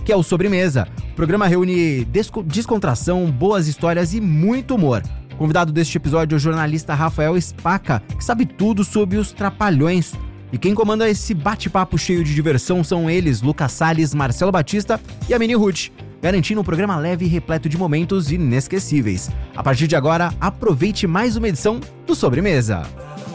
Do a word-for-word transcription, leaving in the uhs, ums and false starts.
que é o Sobremesa. O programa reúne desco- descontração, boas histórias e muito humor. O convidado deste episódio é o jornalista Rafael Spaca, que sabe tudo sobre os Trapalhões. E quem comanda esse bate-papo cheio de diversão são eles, Lucas Salles, Marcelo Batista e a Mini Ruth, garantindo um programa leve e repleto de momentos inesquecíveis. A partir de agora, aproveite mais uma edição do Sobremesa.